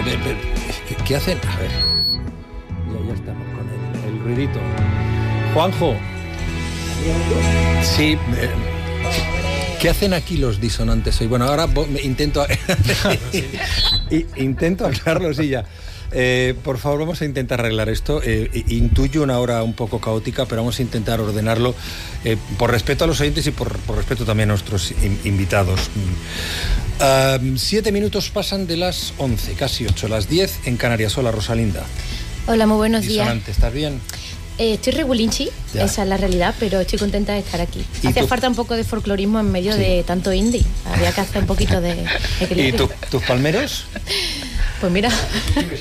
¿Qué hacen? A ver. Ya estamos con el ruidito. Juanjo. Sí. ¿Qué hacen aquí los disonantes hoy? Bueno, ahora intento aclararlo, sí, ya. Por favor, vamos a intentar arreglar esto. Intuyo una hora un poco caótica, pero vamos a intentar ordenarlo por respeto a los oyentes y por respeto también a nuestros invitados. 7 minutos pasan de las 11, casi 8, las 10 en Canarias. Hola, Rosalinda. Hola, muy buenos Disonante, días. ¿estás bien? Estoy regulinchi, esa es la realidad, pero estoy contenta de estar aquí. Hacía falta un poco de folclorismo en medio de tanto indie. Había que hacer un poquito de equilibrio. ¿Y tus palmeros? Pues mira,